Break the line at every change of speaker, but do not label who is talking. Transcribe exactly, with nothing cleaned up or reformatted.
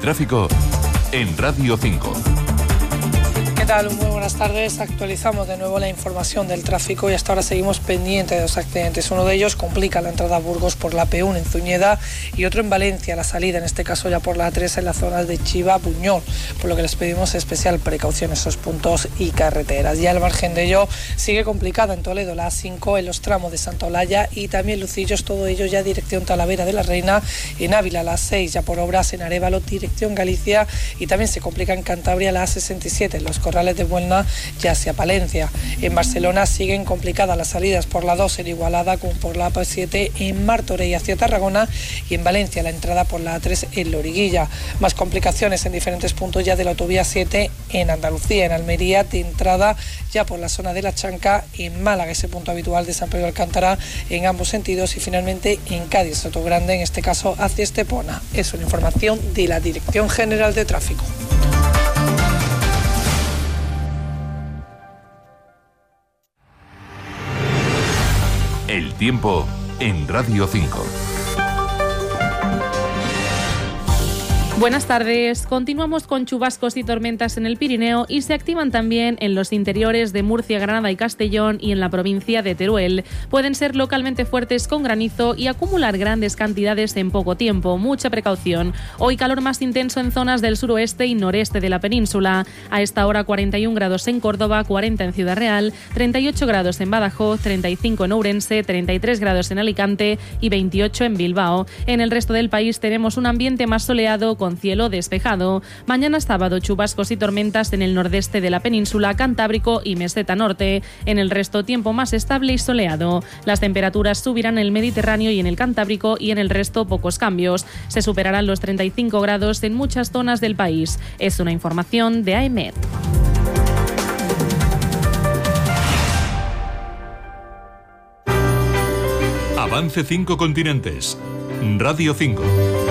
tráfico en Radio cinco.
¿Qué tal? Muy buenas tardes. Actualizamos de nuevo la información del tráfico y hasta ahora seguimos pendientes de los accidentes. Uno de ellos complica la entrada a Burgos por la A P uno en Zuñeda y otro en Valencia, la salida, en este caso ya por la A tres en las zonas de Chiva, Buñol, por lo que les pedimos especial precaución en esos puntos y carreteras. Ya al margen de ello sigue complicada en Toledo la A cinco en los tramos de Santa Olalla y también Lucillos, todo ello ya dirección Talavera de la Reina, en Ávila la A seis ya por obras en Arévalo, dirección Galicia, y también se complica en Cantabria la A sesenta y siete en los Corrales de Buelna ya hacia Palencia. En Barcelona siguen complicadas las salidas por la dos en Igualada como por la A P siete en Martorell hacia Tarragona, y en Valencia la entrada por la A tres en Loriguilla. Más complicaciones en diferentes puntos ya de la autovía siete en Andalucía, en Almería de entrada ya por la zona de La Chanca, en Málaga ese punto habitual de San Pedro de Alcántara en ambos sentidos, y finalmente en Cádiz, Sotogrande, en este caso hacia Estepona. Es una información de la Dirección General de Tráfico.
El tiempo en Radio cinco.
Buenas tardes. Continuamos con chubascos y tormentas en el Pirineo y se activan también en los interiores de Murcia, Granada y Castellón y en la provincia de Teruel. Pueden ser localmente fuertes con granizo y acumular grandes cantidades en poco tiempo. Mucha precaución. Hoy calor más intenso en zonas del suroeste y noreste de la península. A esta hora cuarenta y un grados en Córdoba, cuarenta en Ciudad Real, treinta y ocho grados en Badajoz, treinta y cinco en Ourense, treinta y tres grados en Alicante y veintiocho en Bilbao. En el resto del país tenemos un ambiente más soleado con cielo despejado. Mañana sábado chubascos y tormentas en el nordeste de la península, Cantábrico y Meseta Norte. En el resto tiempo más estable y soleado. Las temperaturas subirán en el Mediterráneo y en el Cantábrico, y en el resto pocos cambios. Se superarán los treinta y cinco grados en muchas zonas del país. Es una información de A E M E T.
Avance cinco continentes. Radio cinco.